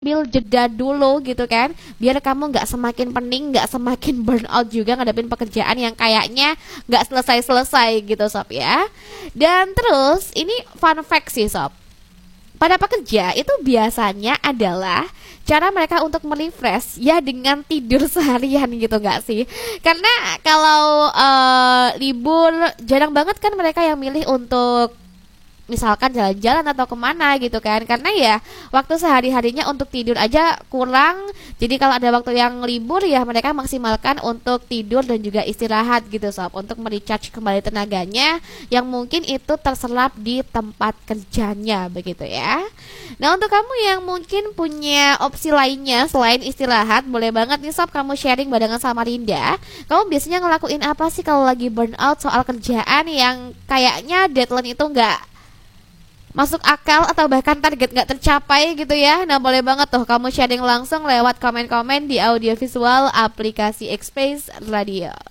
ambil jeda dulu gitu kan, biar kamu nggak semakin pening, nggak semakin burnout juga ngadepin pekerjaan yang kayaknya nggak selesai-selesai gitu sob ya. Dan terus ini fun fact sih sob, pada pekerja itu biasanya adalah cara mereka untuk merefresh ya dengan tidur seharian gitu nggak sih? Karena kalau libur jarang banget kan mereka yang milih untuk misalkan jalan-jalan atau kemana gitu kan, karena ya waktu sehari-harinya untuk tidur aja kurang. Jadi kalau ada waktu yang libur ya mereka maksimalkan untuk tidur dan juga istirahat gitu sob, untuk merecharge kembali tenaganya yang mungkin itu terserap di tempat kerjanya begitu ya. Nah untuk kamu yang mungkin punya opsi lainnya selain istirahat, boleh banget nih sob kamu sharing barengan sama Rinda. Kamu biasanya ngelakuin apa sih kalau lagi burnout soal kerjaan yang kayaknya deadline itu nggak masuk akal atau bahkan target nggak tercapai gitu ya. Nah boleh banget tuh kamu sharing langsung lewat komen-komen di audiovisual aplikasi X-Space Radio.